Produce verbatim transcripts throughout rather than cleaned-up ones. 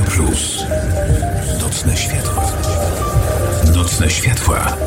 Plus. Nocne światła. Nocne światła.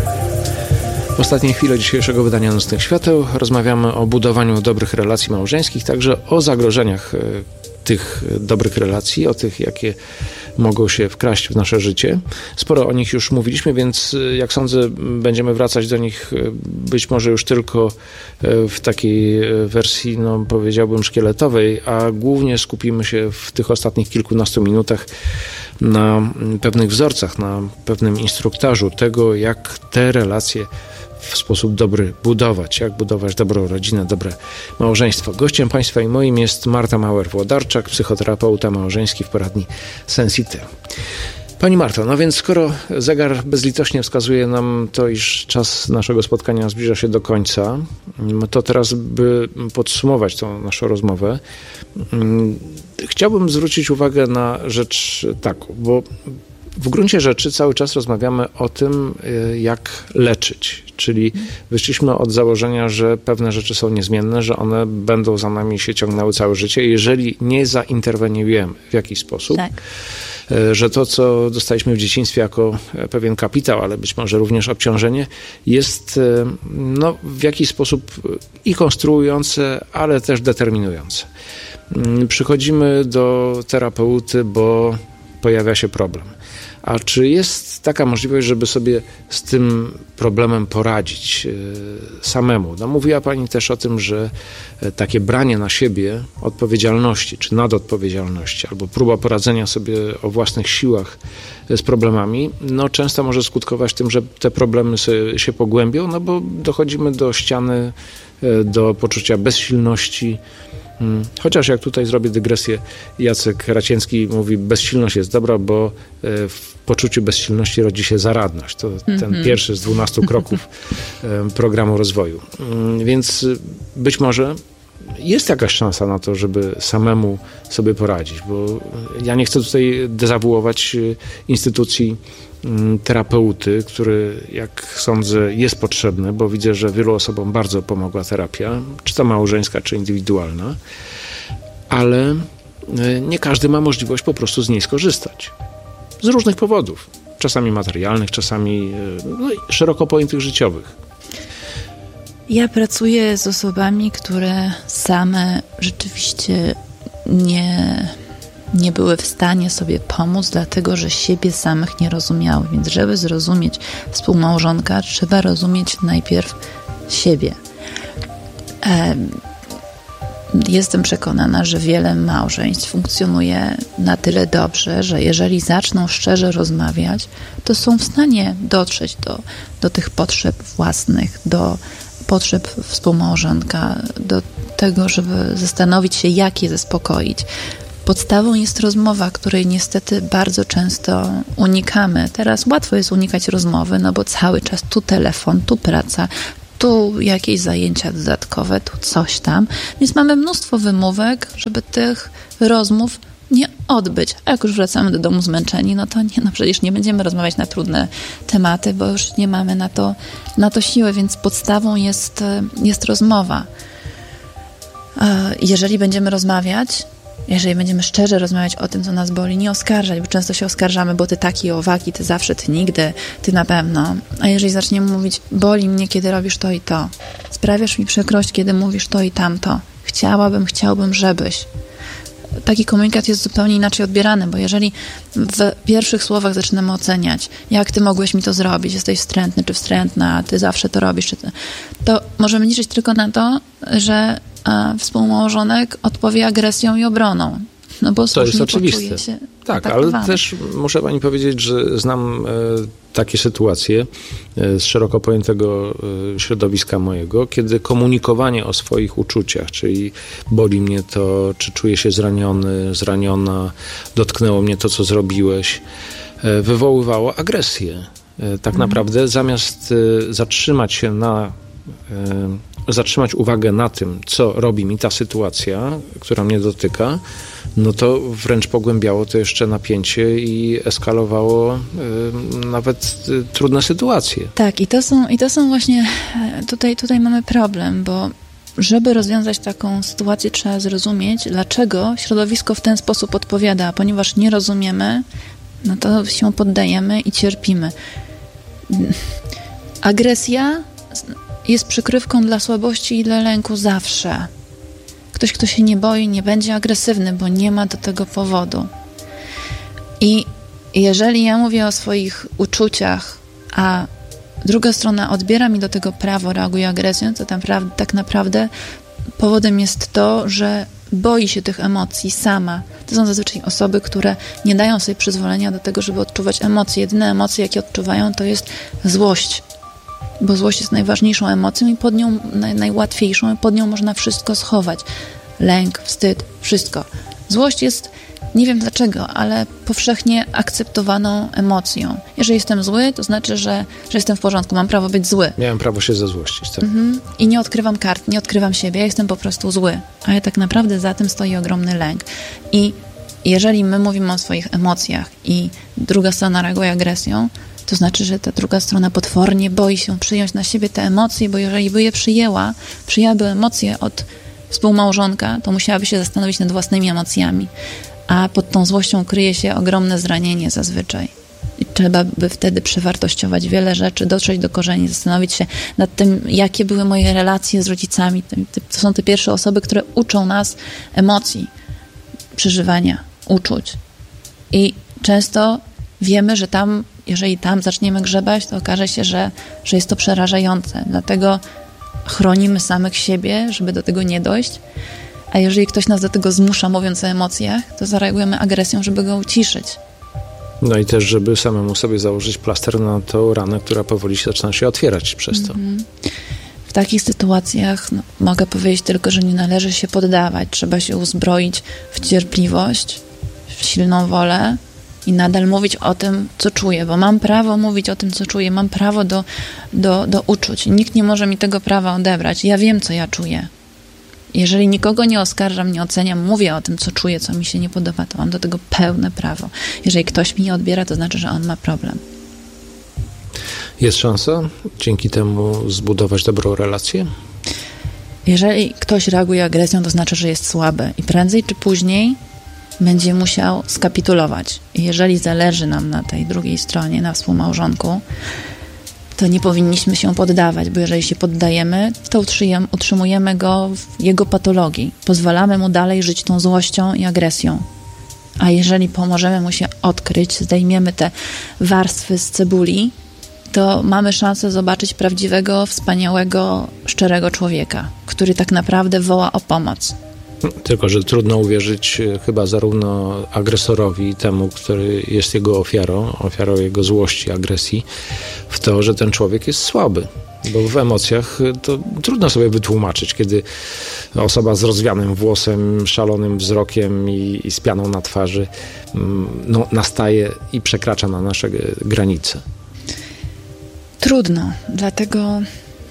W ostatniej chwili dzisiejszego wydania Nocnych Świateł rozmawiamy o budowaniu dobrych relacji małżeńskich, także o zagrożeniach tych dobrych relacji, o tych, jakie mogą się wkraść w nasze życie. Sporo o nich już mówiliśmy, więc jak sądzę, będziemy wracać do nich być może już tylko w takiej wersji, no powiedziałbym, szkieletowej, a głównie skupimy się w tych ostatnich kilkunastu minutach na pewnych wzorcach, na pewnym instruktażu tego, jak te relacje w sposób dobry budować, jak budować dobrą rodzinę, dobre małżeństwo. Gościem Państwa i moim jest Marta Mauer-Włodarczak, psychoterapeuta małżeński w poradni Sensity. Pani Marto, no więc skoro zegar bezlitośnie wskazuje nam to, iż czas naszego spotkania zbliża się do końca, to teraz, by podsumować tą naszą rozmowę, chciałbym zwrócić uwagę na rzecz taką, bo w gruncie rzeczy cały czas rozmawiamy o tym, jak leczyć, czyli wyszliśmy od założenia, że pewne rzeczy są niezmienne, że one będą za nami się ciągnęły całe życie. Jeżeli nie zainterweniujemy w jakiś sposób, tak, że to, co dostaliśmy w dzieciństwie jako pewien kapitał, ale być może również obciążenie, jest no, w jakiś sposób i konstruujące, ale też determinujące. Przychodzimy do terapeuty, bo pojawia się problem. A czy jest taka możliwość, żeby sobie z tym problemem poradzić samemu? No, mówiła Pani też o tym, że takie branie na siebie odpowiedzialności, czy nadodpowiedzialności, albo próba poradzenia sobie o własnych siłach z problemami, no często może skutkować tym, że te problemy się pogłębią, no bo dochodzimy do ściany, do poczucia bezsilności. Chociaż jak tutaj zrobię dygresję, Jacek Racięcki mówi, bezsilność jest dobra, bo w poczuciu bezsilności rodzi się zaradność. To mm-hmm. ten pierwszy z dwunastu kroków programu rozwoju. Więc być może jest jakaś szansa na to, żeby samemu sobie poradzić, bo ja nie chcę tutaj dezawuować instytucji terapeuty, który, jak sądzę, jest potrzebny, bo widzę, że wielu osobom bardzo pomogła terapia, czy to małżeńska, czy indywidualna, ale nie każdy ma możliwość po prostu z niej skorzystać. Z różnych powodów. Czasami materialnych, czasami no, szeroko pojętych życiowych. Ja pracuję z osobami, które same rzeczywiście nie... nie były w stanie sobie pomóc, dlatego że siebie samych nie rozumiały. Więc żeby zrozumieć współmałżonka, trzeba rozumieć najpierw siebie. Jestem przekonana, że wiele małżeństw funkcjonuje na tyle dobrze, że jeżeli zaczną szczerze rozmawiać, to są w stanie dotrzeć do, do tych potrzeb własnych, do potrzeb współmałżonka, do tego, żeby zastanowić się, jak je zaspokoić. Podstawą jest rozmowa, której niestety bardzo często unikamy. Teraz łatwo jest unikać rozmowy, no bo cały czas tu telefon, tu praca, tu jakieś zajęcia dodatkowe, tu coś tam. Więc mamy mnóstwo wymówek, żeby tych rozmów nie odbyć. A jak już wracamy do domu zmęczeni, no to nie, no przecież nie będziemy rozmawiać na trudne tematy, bo już nie mamy na to, na to siły, więc podstawą jest, jest rozmowa. Jeżeli będziemy rozmawiać, jeżeli będziemy szczerze rozmawiać o tym, co nas boli, nie oskarżać, bo często się oskarżamy, bo ty taki, owaki, ty zawsze, ty nigdy, ty na pewno. A jeżeli zaczniemy mówić, boli mnie, kiedy robisz to i to, sprawiasz mi przykrość, kiedy mówisz to i tamto, chciałabym, chciałbym, żebyś. Taki komunikat jest zupełnie inaczej odbierany, bo jeżeli w pierwszych słowach zaczynamy oceniać, jak ty mogłeś mi to zrobić, jesteś wstrętny czy wstrętna, a ty zawsze to robisz, czy ty, to możemy liczyć tylko na to, że a współmałżonek odpowie agresją i obroną. No bo to jest oczywiste. Się tak, ale też muszę Pani powiedzieć, że znam e, takie sytuacje e, z szeroko pojętego e, środowiska mojego, kiedy komunikowanie o swoich uczuciach, czyli boli mnie to, czy czuję się zraniony, zraniona, dotknęło mnie to, co zrobiłeś, e, wywoływało agresję. E, tak mhm. naprawdę zamiast e, zatrzymać się na e, zatrzymać uwagę na tym, co robi mi ta sytuacja, która mnie dotyka, no to wręcz pogłębiało to jeszcze napięcie i eskalowało y, nawet y, trudne sytuacje. Tak, i to są, i to są właśnie, tutaj, tutaj mamy problem, bo żeby rozwiązać taką sytuację, trzeba zrozumieć, dlaczego środowisko w ten sposób odpowiada. A ponieważ nie rozumiemy, no to się poddajemy i cierpimy. Agresja jest przykrywką dla słabości i dla lęku zawsze. Ktoś, kto się nie boi, nie będzie agresywny, bo nie ma do tego powodu. I jeżeli ja mówię o swoich uczuciach, a druga strona odbiera mi do tego prawo, reaguje agresją, to tam, tak naprawdę powodem jest to, że boi się tych emocji sama. To są zazwyczaj osoby, które nie dają sobie przyzwolenia do tego, żeby odczuwać emocje. Jedyne emocje, jakie odczuwają, to jest złość. Bo złość jest najważniejszą emocją i pod nią naj, najłatwiejszą i pod nią można wszystko schować. Lęk, wstyd, wszystko. Złość jest, nie wiem dlaczego, ale powszechnie akceptowaną emocją. Jeżeli jestem zły, to znaczy, że, że jestem w porządku, mam prawo być zły. Miałem prawo się zezłościć, tak? Mhm. I nie odkrywam kart, nie odkrywam siebie, ja jestem po prostu zły. Ale tak naprawdę za tym stoi ogromny lęk. I jeżeli my mówimy o swoich emocjach i druga strona reaguje agresją, to znaczy, że ta druga strona potwornie boi się przyjąć na siebie te emocje, bo jeżeli by je przyjęła, przyjęłaby emocje od współmałżonka, to musiałaby się zastanowić nad własnymi emocjami. A pod tą złością kryje się ogromne zranienie zazwyczaj. I trzeba by wtedy przewartościować wiele rzeczy, dotrzeć do korzeni, zastanowić się nad tym, jakie były moje relacje z rodzicami. To są te pierwsze osoby, które uczą nas emocji, przeżywania, uczuć. I często wiemy, że tam, jeżeli tam zaczniemy grzebać, to okaże się, że, że jest to przerażające. Dlatego chronimy samych siebie, żeby do tego nie dojść. A jeżeli ktoś nas do tego zmusza, mówiąc o emocjach, to zareagujemy agresją, żeby go uciszyć. No i też, żeby samemu sobie założyć plaster na tą ranę, która powoli zaczyna się otwierać przez to. Mm-hmm. W takich sytuacjach no, mogę powiedzieć tylko, że nie należy się poddawać. Trzeba się uzbroić w cierpliwość, w silną wolę i nadal mówić o tym, co czuję, bo mam prawo mówić o tym, co czuję, mam prawo do, do, do uczuć. Nikt nie może mi tego prawa odebrać. Ja wiem, co ja czuję. Jeżeli nikogo nie oskarżam, nie oceniam, mówię o tym, co czuję, co mi się nie podoba, to mam do tego pełne prawo. Jeżeli ktoś mi nie odbiera, to znaczy, że on ma problem. Jest szansa dzięki temu zbudować dobrą relację? Jeżeli ktoś reaguje agresją, to znaczy, że jest słaby i prędzej czy później będzie musiał skapitulować. I jeżeli zależy nam na tej drugiej stronie, na współmałżonku, to nie powinniśmy się poddawać, bo jeżeli się poddajemy, to utrzymujemy go w jego patologii. Pozwalamy mu dalej żyć tą złością i agresją. A jeżeli pomożemy mu się odkryć, zdejmiemy te warstwy z cebuli, to mamy szansę zobaczyć prawdziwego, wspaniałego, szczerego człowieka, który tak naprawdę woła o pomoc. Tylko że trudno uwierzyć chyba zarówno agresorowi, temu, który jest jego ofiarą, ofiarą jego złości, agresji, w to, że ten człowiek jest słaby. Bo w emocjach to trudno sobie wytłumaczyć, kiedy osoba z rozwianym włosem, szalonym wzrokiem i, i z pianą na twarzy no, nastaje i przekracza na nasze granice. Trudno, dlatego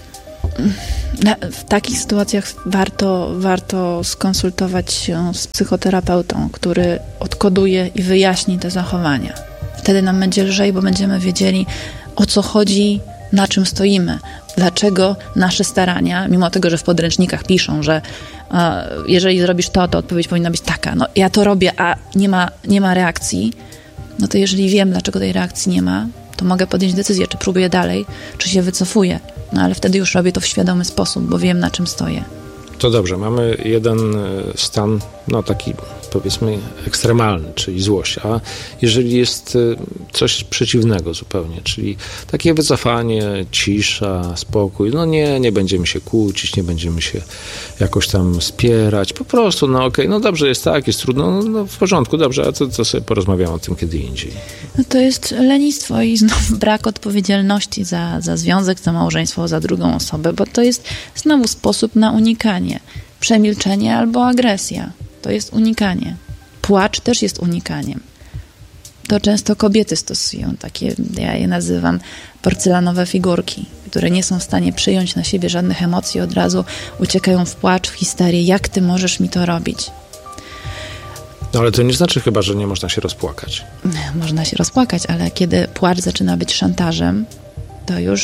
w takich sytuacjach warto, warto skonsultować się z psychoterapeutą, który odkoduje i wyjaśni te zachowania. Wtedy nam będzie lżej, bo będziemy wiedzieli, o co chodzi, na czym stoimy, dlaczego nasze starania, mimo tego, że w podręcznikach piszą, że a, jeżeli zrobisz to, to odpowiedź powinna być taka. No ja to robię, a nie ma, nie ma reakcji, no to jeżeli wiem, dlaczego tej reakcji nie ma, to mogę podjąć decyzję, czy próbuję dalej, czy się wycofuję. No ale wtedy już robię to w świadomy sposób, bo wiem, na czym stoję. To dobrze, mamy jeden stan, no taki powiedzmy ekstremalny, czyli złość, a jeżeli jest coś przeciwnego zupełnie, czyli takie wycofanie, cisza, spokój, no nie, nie będziemy się kłócić, nie będziemy się jakoś tam spierać, po prostu, no okej, okay, no dobrze, jest tak, jest trudno, no, no w porządku, dobrze, a to, to sobie porozmawiamy o tym kiedy indziej. No to jest lenistwo i znowu brak odpowiedzialności za, za związek, za małżeństwo, za drugą osobę, bo to jest znowu sposób na unikanie. Przemilczenie albo agresja. To jest unikanie. Płacz też jest unikaniem. To często kobiety stosują takie, ja je nazywam porcelanowe figurki, które nie są w stanie przyjąć na siebie żadnych emocji, od razu uciekają w płacz, w histerię. Jak ty możesz mi to robić? No ale to nie znaczy chyba, że nie można się rozpłakać. Można się rozpłakać, ale kiedy płacz zaczyna być szantażem, to już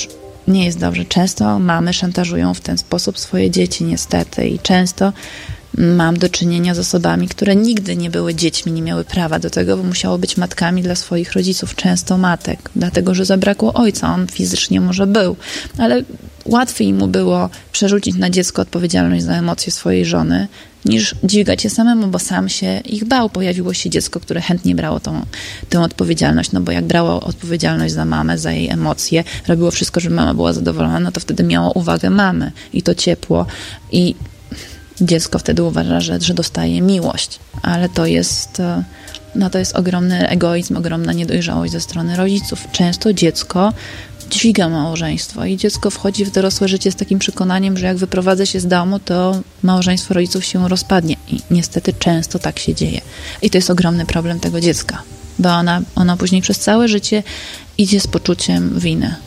nie jest dobrze. Często mamy szantażują w ten sposób swoje dzieci niestety i często mam do czynienia z osobami, które nigdy nie były dziećmi, nie miały prawa do tego, bo musiało być matkami dla swoich rodziców, często matek, dlatego, że zabrakło ojca. On fizycznie może był, ale łatwiej mu było przerzucić na dziecko odpowiedzialność za emocje swojej żony, niż dźwigać je samemu, bo sam się ich bał. Pojawiło się dziecko, które chętnie brało tą, tę odpowiedzialność, no bo jak brało odpowiedzialność za mamę, za jej emocje, robiło wszystko, żeby mama była zadowolona, no to wtedy miało uwagę mamy i to ciepło i dziecko wtedy uważa, że, że dostaje miłość, ale to jest, no to jest ogromny egoizm, ogromna niedojrzałość ze strony rodziców. Często dziecko dźwiga małżeństwo i dziecko wchodzi w dorosłe życie z takim przekonaniem, że jak wyprowadzę się z domu, to małżeństwo rodziców się rozpadnie i niestety często tak się dzieje. I to jest ogromny problem tego dziecka, bo ona, ona później przez całe życie idzie z poczuciem winy.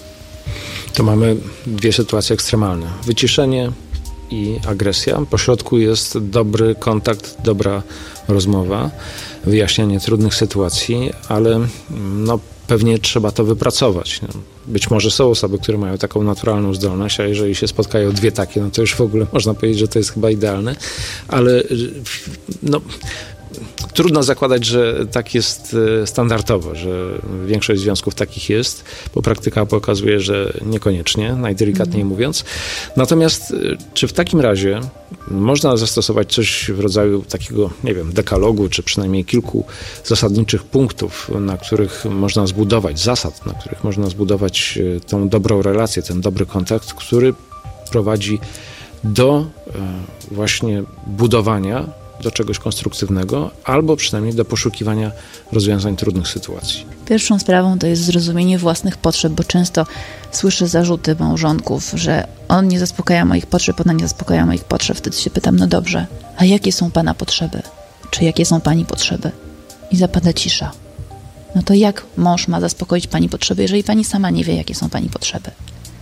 To mamy dwie sytuacje ekstremalne. Wyciszenie i agresja. Po środku jest dobry kontakt, dobra rozmowa, wyjaśnianie trudnych sytuacji, ale no, pewnie trzeba to wypracować. Być może są osoby, które mają taką naturalną zdolność, a jeżeli się spotkają dwie takie, no to już w ogóle można powiedzieć, że to jest chyba idealne, ale no, trudno zakładać, że tak jest standardowo, że większość związków takich jest, bo praktyka pokazuje, że niekoniecznie, najdelikatniej mówiąc. Natomiast czy w takim razie można zastosować coś w rodzaju takiego, nie wiem, dekalogu, czy przynajmniej kilku zasadniczych punktów, na których można zbudować, zasad, na których można zbudować tą dobrą relację, ten dobry kontakt, który prowadzi do właśnie budowania do czegoś konstruktywnego, albo przynajmniej do poszukiwania rozwiązań trudnych sytuacji. Pierwszą sprawą to jest zrozumienie własnych potrzeb, bo często słyszę zarzuty małżonków, że on nie zaspokaja moich potrzeb, ona nie zaspokaja moich potrzeb. Wtedy się pytam, no dobrze, a jakie są pana potrzeby? Czy jakie są pani potrzeby? I zapada cisza. No to jak mąż ma zaspokoić pani potrzeby, jeżeli pani sama nie wie, jakie są pani potrzeby?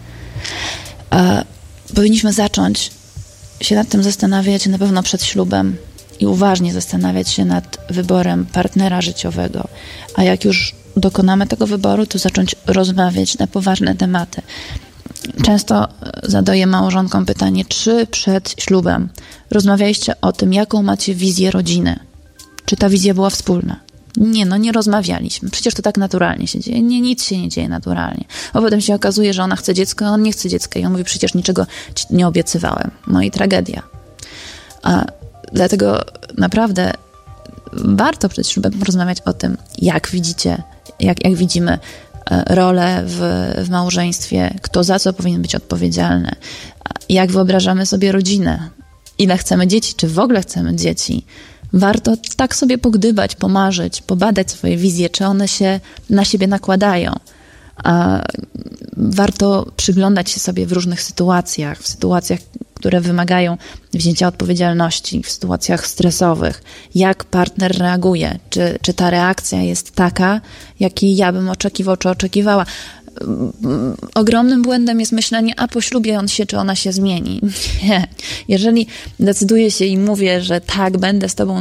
A powinniśmy zacząć się nad tym zastanawiać na pewno przed ślubem i uważnie zastanawiać się nad wyborem partnera życiowego. A jak już dokonamy tego wyboru, to zacząć rozmawiać na poważne tematy. Często zadaję małżonkom pytanie, czy przed ślubem rozmawialiście o tym, jaką macie wizję rodziny? Czy ta wizja była wspólna? Nie, no nie rozmawialiśmy. Przecież to tak naturalnie się dzieje. Nie, nic się nie dzieje naturalnie. A potem się okazuje, że ona chce dziecko, a on nie chce dziecka. I on mówi, przecież niczego ci nie obiecywałem. No i tragedia. A dlatego naprawdę warto przed ślubem porozmawiać o tym, jak widzicie, jak, jak widzimy rolę w, w małżeństwie, kto za co powinien być odpowiedzialny, jak wyobrażamy sobie rodzinę, ile chcemy dzieci, czy w ogóle chcemy dzieci. Warto tak sobie pogdybać, pomarzyć, pobadać swoje wizje, czy one się na siebie nakładają. A warto przyglądać się sobie w różnych sytuacjach, w sytuacjach, które wymagają wzięcia odpowiedzialności, w sytuacjach stresowych. Jak partner reaguje? Czy, czy ta reakcja jest taka, jakiej ja bym oczekiwał, czy oczekiwała? Ogromnym błędem jest myślenie, a po ślubie on się, czy ona się zmieni. Nie. Jeżeli decyduję się i mówię, że tak, będę z tobą